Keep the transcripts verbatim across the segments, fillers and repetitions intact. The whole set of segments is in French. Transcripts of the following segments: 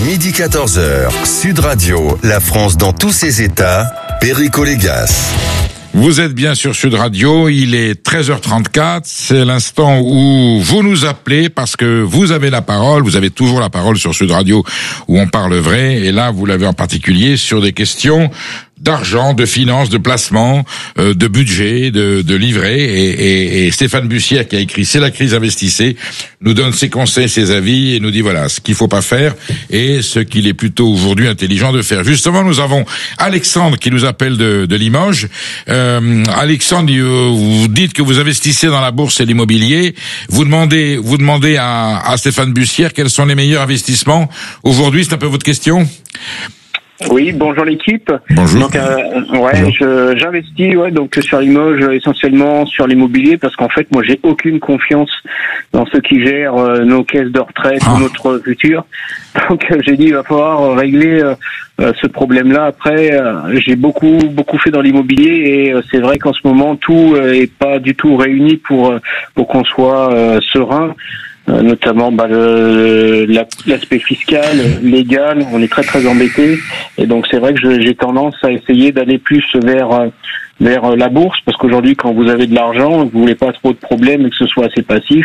midi quatorze heures, Sud Radio, la France dans tous ses états, Perico Légas. Vous êtes bien sur Sud Radio, il est treize heures trente-quatre, c'est l'instant où vous nous appelez parce que vous avez la parole, vous avez toujours la parole sur Sud Radio où on parle vrai, et là vous l'avez en particulier sur des questions d'argent, de finances, de placement, euh, de budget, de, de livret, et, et, et Stéphane Bussière qui a écrit C'est la crise, investissez, nous donne ses conseils, ses avis, et nous dit voilà ce qu'il faut pas faire et ce qu'il est plutôt aujourd'hui intelligent de faire. Justement, nous avons Alexandre qui nous appelle de, de Limoges. Euh, Alexandre, vous dites que vous investissez dans la bourse et l'immobilier. Vous demandez, vous demandez à, à Stéphane Bussière quels sont les meilleurs investissements aujourd'hui. C'est un peu votre question? Oui, bonjour l'équipe. Bonjour. Donc, euh, ouais, je, j'investis, ouais, donc sur Limoges, essentiellement sur l'immobilier, parce qu'en fait, moi, j'ai aucune confiance dans ceux qui gèrent euh, nos caisses de retraite ah. ou notre futur. Donc, euh, j'ai dit, il va falloir régler euh, euh, ce problème-là. Après, euh, j'ai beaucoup, beaucoup fait dans l'immobilier, et euh, c'est vrai qu'en ce moment, tout euh, est pas du tout réuni pour euh, pour qu'on soit euh, serein. Euh, notamment bah, le, la, l'aspect fiscal, légal, on est très très embêté, et donc c'est vrai que je, j'ai tendance à essayer d'aller plus vers vers la bourse, parce qu'aujourd'hui quand vous avez de l'argent, vous voulez pas trop de problèmes et que ce soit assez passif.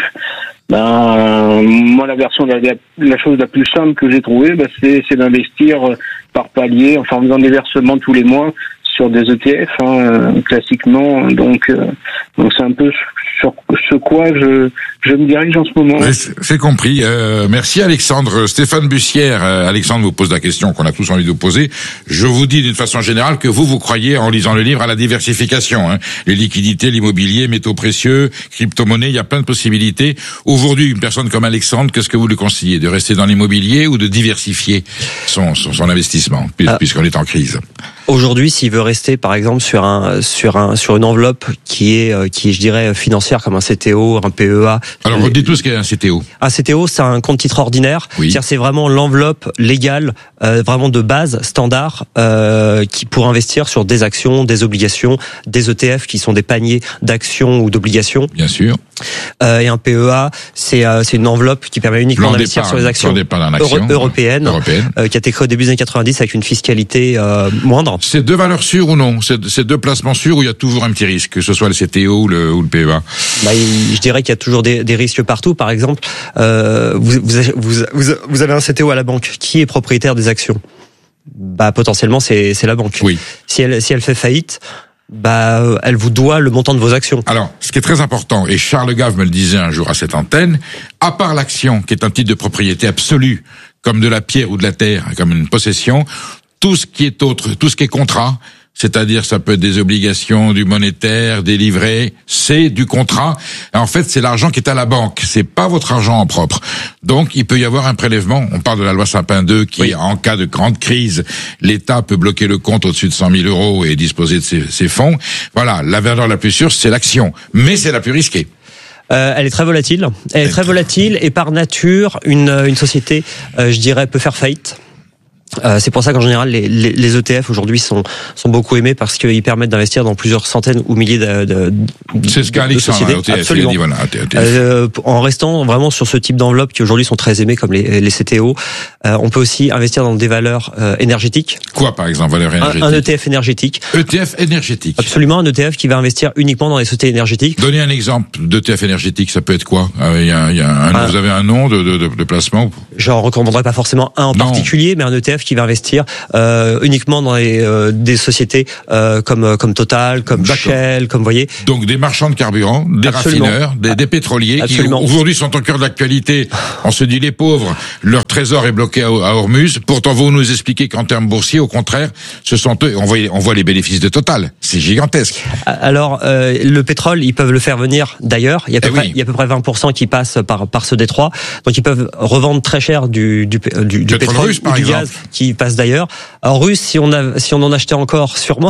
Ben euh, moi la version la, la chose la plus simple que j'ai trouvée, ben, c'est c'est d'investir par palier, enfin en faisant des versements tous les mois sur des E T F, hein, classiquement. Donc, euh, donc c'est un peu sur ce quoi je, je me dirige en ce moment. Oui, c'est compris. Euh, merci Alexandre. Stéphane Bussière, euh, Alexandre vous pose la question qu'on a tous envie de vous poser. Je vous dis d'une façon générale que vous, vous croyez, en lisant le livre, à la diversification. Hein. Les liquidités, l'immobilier, métaux précieux, crypto-monnaies, il y a plein de possibilités. Aujourd'hui, une personne comme Alexandre, qu'est-ce que vous lui conseillez? De rester dans l'immobilier ou de diversifier son, son, son investissement, puisqu'on est en crise? Aujourd'hui, s'il veut rester, par exemple, sur un sur un sur une enveloppe qui est qui est, je dirais, financière, comme un C T O, un P E A. Alors, dites-nous ce qu'est un C T O. Un C T O, c'est un compte titre ordinaire. Oui. C'est-à-dire, c'est vraiment l'enveloppe légale, euh, vraiment de base, standard, euh, qui pour investir sur des actions, des obligations, des E T F qui sont des paniers d'actions ou d'obligations. Bien sûr. Euh, et un P E A, c'est euh, c'est une enveloppe qui permet uniquement d'investir sur les actions euro- européennes, européenne. Euh, qui a été créée au début des années quatre-vingt-dix avec une fiscalité euh, moindre. C'est deux valeurs sûres ou non? C'est, c'est deux placements sûrs où il y a toujours un petit risque, que ce soit le C T O ou le, ou le P E A? Bah, je dirais qu'il y a toujours des, des risques partout. Par exemple, euh, vous, vous, vous, vous avez un C T O à la banque. Qui est propriétaire des actions? Bah, potentiellement, c'est, c'est la banque. Oui. Si elle, si elle fait faillite, bah, elle vous doit le montant de vos actions. Alors, ce qui est très important, et Charles Gave me le disait un jour à cette antenne, à part l'action, qui est un titre de propriété absolue, comme de la pierre ou de la terre, comme une possession, tout ce qui est autre, tout ce qui est contrat, c'est-à-dire ça peut être des obligations, du monétaire, des livrets, c'est du contrat. En fait, c'est l'argent qui est à la banque, c'est pas votre argent en propre. Donc, il peut y avoir un prélèvement. On parle de la loi Sapin deux qui, oui. En cas de grande crise, l'État peut bloquer le compte au-dessus de cent mille euros et disposer de ses, ses fonds. Voilà, la valeur la plus sûre, c'est l'action, mais c'est la plus risquée. Euh, elle est très volatile. Elle est très volatile et par nature, une, une société, euh, je dirais, peut faire faillite. Euh, c'est pour ça qu'en général les, les, les E T F aujourd'hui sont sont beaucoup aimés parce qu'ils permettent d'investir dans plusieurs centaines ou milliers de, de, de c'est ce qu'Alexandre E T F absolument. Dit, voilà, E T F. Euh, en restant vraiment sur ce type d'enveloppe qui aujourd'hui sont très aimés comme les, les C T O. Euh, on peut aussi investir dans des valeurs euh, énergétiques. Quoi par exemple, valeurs énergétiques? Un, un E T F énergétique. E T F énergétique. Absolument, un E T F qui va investir uniquement dans les sociétés énergétiques. Donnez un exemple d'E T F énergétique, ça peut être quoi? euh, y a, y a un, ah. Vous avez un nom de, de, de, de placement? J'en recommanderais pas forcément un en non. particulier, mais un E T F qui va investir Euh, uniquement dans les, euh, des sociétés euh, comme comme Total, comme D'accord. Shell, comme vous voyez. Donc des marchands de carburant, des Absolument. raffineurs, des, des pétroliers Absolument. qui aujourd'hui sont au cœur de l'actualité. On se dit les pauvres, leur trésor est bloqué à, à Hormuz. Pourtant vous nous expliquez qu'en termes boursiers, au contraire, ce sont eux. On voit, on voit les bénéfices de Total. C'est gigantesque. Alors euh, le pétrole, ils peuvent le faire venir d'ailleurs. Il y a à peu, eh près, oui. il y a à peu près vingt pour cent qui passent par par ce détroit. Donc ils peuvent revendre très cher du du, du, du pétrole russe, ou du exemple. gaz qui passe d'ailleurs. Alors russe, si on a, si on en achetait encore, sûrement.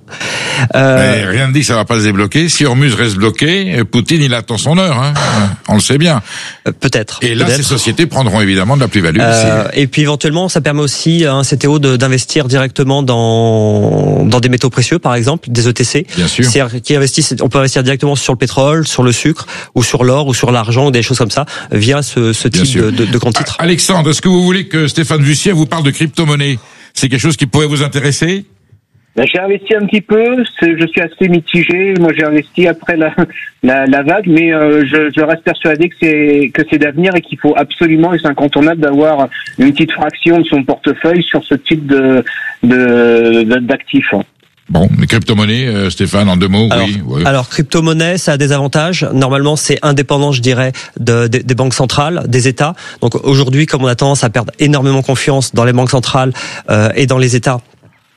Euh, Mais rien ne dit que ça va pas se débloquer. Si Hormuz reste bloqué, Poutine il attend son heure. Hein. On le sait bien. Euh, peut-être. Et là, peut-être. ces sociétés prendront évidemment de la plus-value. Euh, et puis éventuellement, ça permet aussi à un C T O de, d'investir directement dans dans des métaux précieux, par exemple, des E T C. Bien sûr. C'est-à-dire qui investissent, on peut investir directement sur le pétrole, sur le sucre, ou sur l'or, ou sur l'argent, ou des choses comme ça, via ce, ce type de, de, de compte titre. Alexandre, est-ce que vous voulez que Stéphane Bussière vous parle de crypto-monnaie? C'est quelque chose qui pourrait vous intéresser? Ben, j'ai investi un petit peu, c'est, je suis assez mitigé. Moi, j'ai investi après la la, la vague, mais euh, je, je reste persuadé que c'est que c'est d'avenir et qu'il faut absolument, et c'est incontournable, d'avoir une petite fraction de son portefeuille sur ce type de de, de d'actifs. Bon, les crypto-monnaies, euh, Stéphane, en deux mots, alors, oui. oui. Alors, crypto-monnaie, ça a des avantages. Normalement, c'est indépendant, je dirais, de, de, des banques centrales, des États. Donc aujourd'hui, comme on a tendance à perdre énormément confiance dans les banques centrales euh, et dans les États,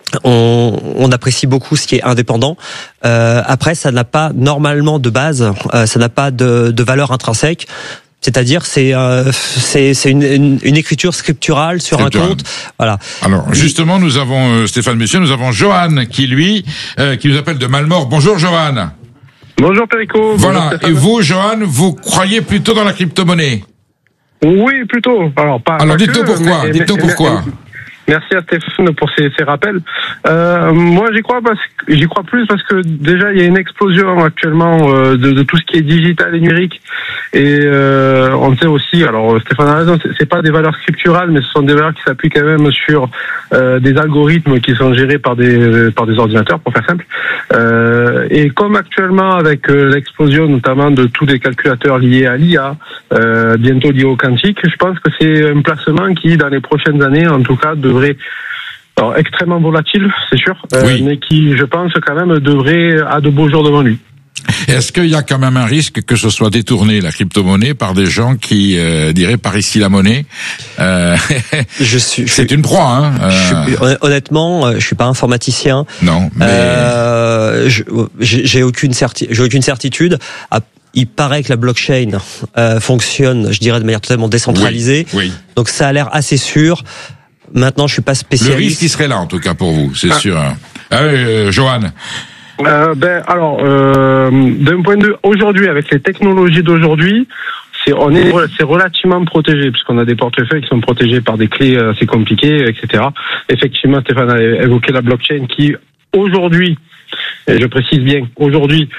On, on apprécie beaucoup ce qui est indépendant. Euh, après, ça n'a pas normalement de base, euh, ça n'a pas de, de valeur intrinsèque. C'est-à-dire, c'est euh, c'est, c'est une, une, une écriture scripturale sur Scriptural. un compte. Voilà. Alors, justement, nous avons euh, Stéphane Bussière, nous avons Johan qui lui, euh, qui nous appelle de Malmort. Bonjour, Johan. Bonjour, Perico. Voilà. Bonjour, Et vous, Johan, vous croyez plutôt dans la crypto-monnaie? Oui, plutôt. Alors, pas. Alors, pas dites-nous que, pourquoi. Mais, dites-nous mais, pourquoi. Mais, Merci à Stéphane pour ces, ces rappels. Euh, moi, j'y crois parce que j'y crois plus parce que déjà il y a une explosion actuellement euh, de, de tout ce qui est digital et numérique. Et euh, on sait aussi, alors Stéphane a raison, c'est, c'est pas des valeurs scripturales, mais ce sont des valeurs qui s'appuient quand même sur euh, des algorithmes qui sont gérés par des par des ordinateurs, pour faire simple. Euh, et comme actuellement avec euh, l'explosion notamment de tous les calculateurs liés à l'I A, euh, bientôt liés au quantique, je pense que c'est un placement qui, dans les prochaines années, en tout cas, devrait alors extrêmement volatile, c'est sûr, euh, oui. mais qui, je pense, quand même, devrait a de beaux jours devant lui. Est-ce qu'il y a quand même un risque que ce soit détourné, la crypto-monnaie, par des gens qui euh, diraient par ici la monnaie euh, je suis, je C'est suis, une proie, hein euh... je suis, honnêtement, je suis pas informaticien. Non, mais... Euh, je, j'ai aucune certi, j'ai aucune certitude. À, Il paraît que la blockchain euh, fonctionne, je dirais, de manière totalement décentralisée. Oui, oui. Donc ça a l'air assez sûr. Maintenant, je suis pas spécialiste. Le risque, il serait là, en tout cas, pour vous, c'est ah. sûr. Ah, euh, Johan. Euh, ben alors, euh, d'un point de vue aujourd'hui, avec les technologies d'aujourd'hui, c'est on est c'est relativement protégé puisqu'on a des portefeuilles qui sont protégés par des clés assez compliquées, et cetera. Effectivement, Stéphane a évoqué la blockchain qui aujourd'hui, et je précise bien, aujourd'hui,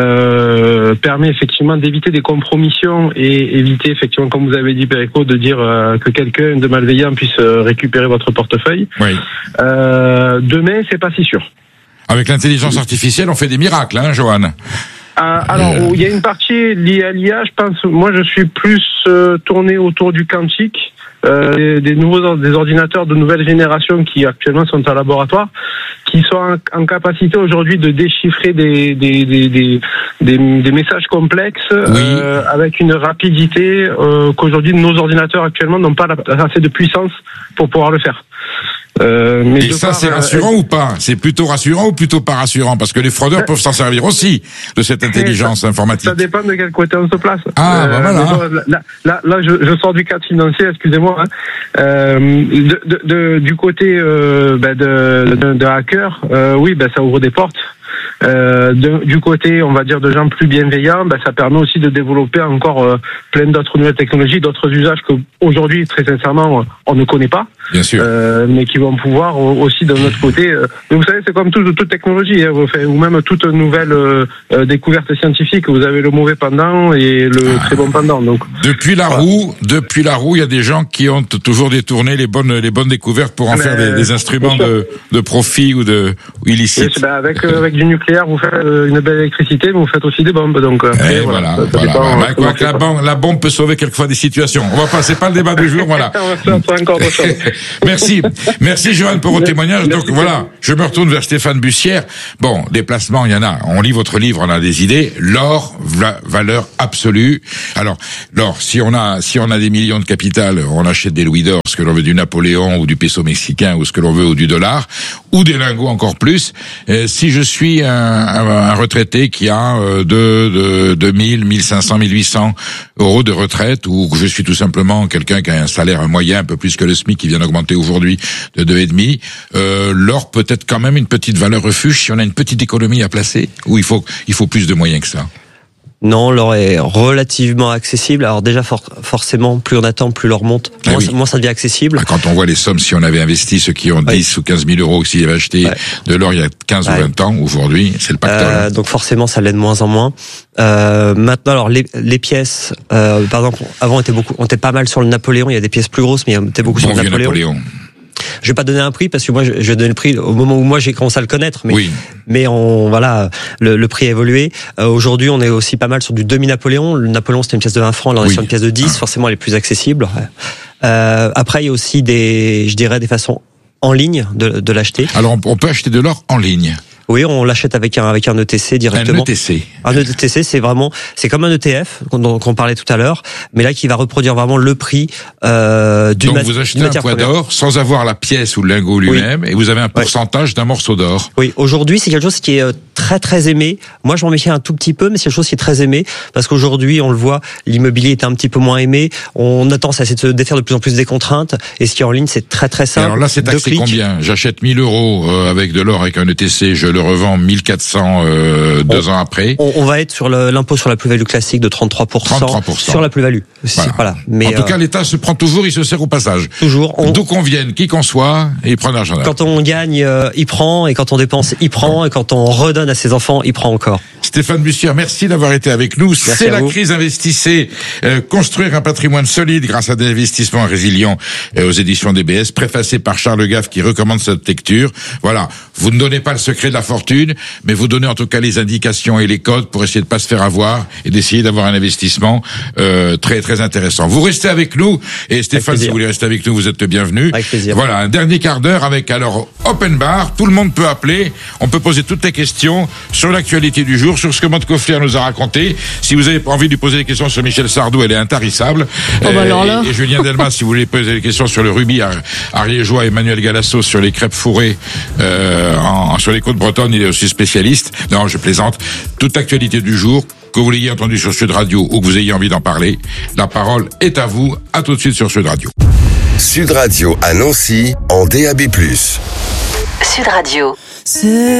euh, permet effectivement d'éviter des compromissions et éviter effectivement, comme vous avez dit, Perico, de dire euh, que quelqu'un de malveillant puisse euh, récupérer votre portefeuille. Oui. Euh, demain, c'est pas si sûr. Avec l'intelligence artificielle, on fait des miracles, hein, Johan? Euh, alors, il y a une partie liée à l'I A, je pense, moi je suis plus euh, tourné autour du quantique, euh, des, des nouveaux des ordinateurs de nouvelle génération qui actuellement sont en laboratoire, qui sont en, en capacité aujourd'hui de déchiffrer des des des des, des, des messages complexes oui. euh, avec une rapidité euh, qu'aujourd'hui nos ordinateurs actuellement n'ont pas la, assez de puissance pour pouvoir le faire. Euh, mais Et ça, part, c'est rassurant euh, ou pas? C'est plutôt rassurant ou plutôt pas rassurant? Parce que les fraudeurs euh, peuvent s'en servir aussi de cette intelligence ça, informatique. Ça dépend de quel côté on se place. Ah, euh, bah voilà. Bon, là, là, là, je, je sors du cadre financier, excusez-moi. Hein. Euh, de, de, de, du côté euh, bah de, de, de hacker, euh, oui, bah, ça ouvre des portes. Euh, de, du côté, on va dire, de gens plus bienveillants, bah, ça permet aussi de développer encore euh, plein d'autres nouvelles technologies, d'autres usages que aujourd'hui, très sincèrement, on ne connaît pas. Bien sûr. Euh, mais qui vont pouvoir aussi de notre côté. Euh, mais vous savez, c'est comme toute, toute technologie, hein, ou même toute nouvelle euh, découverte scientifique. Vous avez le mauvais pendant et le ah. très bon pendant. Donc depuis la voilà. roue, depuis la roue, il y a des gens qui ont toujours détourné les bonnes les bonnes découvertes pour en mais faire des, des instruments de, de profit ou de ou illicites. Ben avec euh, avec du nucléaire, vous faites euh, une belle électricité, mais vous faites aussi des bombes. Donc après, voilà. voilà, ça, ça voilà. dépend, bah, quoi que la bombe, la bombe peut sauver quelquefois des situations. On va passer pas le débat du jour, voilà. Merci, merci Johan pour vos témoignages. Donc voilà, je me retourne vers Stéphane Bussière. Bon, des placements, il y en a. On lit votre livre, on a des idées. L'or, va, valeur absolue. Alors, l'or, si on a, si on a des millions de capital, on achète des louis d'or, ce que l'on veut du Napoléon ou du peso mexicain ou ce que l'on veut ou du dollar, ou des lingots encore plus. Euh, si je suis un, un, un retraité qui a euh, de, de, de mille, mille cinq cents, mille huit cents euros de retraite, ou que je suis tout simplement quelqu'un qui a un salaire moyen un peu plus que le SMIC qui vient d'augmenter aujourd'hui de deux virgule cinq, euh, l'or peut être quand même une petite valeur refuge si on a une petite économie à placer, ou il faut, il faut plus de moyens que ça? Non, l'or est relativement accessible. Alors déjà, for- forcément, plus on attend, plus l'or monte. Ah Moins, oui. ça, moins ça devient accessible. Ah, quand on voit les sommes, si on avait investi ceux qui ont Oui. dix ou quinze mille euros, s'ils avaient acheté Ouais. de l'or il y a quinze Ouais. ou vingt ans, aujourd'hui, c'est le pactole. Euh, donc forcément, ça l'est de moins en moins. Euh, maintenant, alors les, les pièces, euh, par exemple, avant on était beaucoup, on était pas mal sur le Napoléon. Il y a des pièces plus grosses, mais on était beaucoup Bon sur le vieux Napoléon. Napoléon. Je vais pas donner un prix parce que moi, je, je vais donner le prix au moment où moi j'ai commencé à le connaître. Mais, Oui. mais on, voilà, le, le prix a évolué. Euh, aujourd'hui, on est aussi pas mal sur du demi-Napoléon. Le Napoléon, c'était une pièce de vingt francs. Là, on Oui. est sur une pièce de dix. Forcément, elle est plus accessible. Euh, après, il y a aussi des, je dirais, des façons en ligne de, de l'acheter. Alors, on, on peut acheter de l'or en ligne. Oui, on l'achète avec un avec un E T C directement. Un E T C. Un E T C, c'est vraiment, c'est comme un E T F dont on parlait tout à l'heure, mais là qui va reproduire vraiment le prix euh, d'une Donc mat- vous d'une achetez un matière poids première. d'or sans avoir la pièce ou le lingot lui-même, et vous avez un pourcentage d'un morceau d'or. Oui, aujourd'hui c'est quelque chose qui est euh, très très aimé. Moi je m'en méfie un tout petit peu, mais c'est quelque chose qui est très aimé parce qu'aujourd'hui on le voit, l'immobilier est un petit peu moins aimé. On a tendance à essayer de se défaire de plus en plus des contraintes, et ce qui est en ligne c'est très très Et simple. alors là, c'est Deux taxé clics. combien? J'achète mille euros euh, avec de l'or avec un E T C, je le revends mille quatre cents euh, deux ans après. On, on va être sur le- l'impôt sur la plus-value classique de trente-trois pour cent, trente-trois pour cent. sur la plus-value. C'est- Voilà. Voilà. Mais en tout euh, cas, l'État se prend toujours, il se sert au passage. toujours, on, D'où qu'on vienne, qui qu'on soit, et il prend l'argent. quand on gagne, euh, il prend, et quand on dépense, il prend, et quand on redonne à ses enfants, il prend encore. Stéphane Bussière, merci d'avoir été avec nous. C'est à la vous. crise, investissez, euh, construire un patrimoine solide grâce à des investissements résilients euh, aux éditions D B S, préfacé par Charles Gaff qui recommande cette lecture. Voilà, vous ne donnez pas le secret de la fortune, mais vous donnez en tout cas les indications et les codes pour essayer de pas se faire avoir et d'essayer d'avoir un investissement euh, très très intéressant. Vous restez avec nous, et Stéphane, si vous voulez rester avec nous, vous êtes le bienvenu. Avec plaisir. Voilà, un dernier quart d'heure avec alors Open Bar, tout le monde peut appeler, on peut poser toutes les questions sur l'actualité du jour, sur ce que Montgolfier nous a raconté. Si vous avez envie de lui poser des questions sur Michel Sardou, elle est intarissable. Oh bah alors là. Et, et Julien Delmas, si vous voulez poser des questions sur le rubis ariégeois, Emmanuel Galasso sur les crêpes fourrées euh, en, sur les côtes bretonnes, il est aussi spécialiste. Non, je plaisante. Toute l'actualité du jour, que vous l'ayez entendu sur Sud Radio ou que vous ayez envie d'en parler, la parole est à vous. À tout de suite sur Sud Radio. Sud Radio à Nancy en D A B plus. Sud Radio. C'est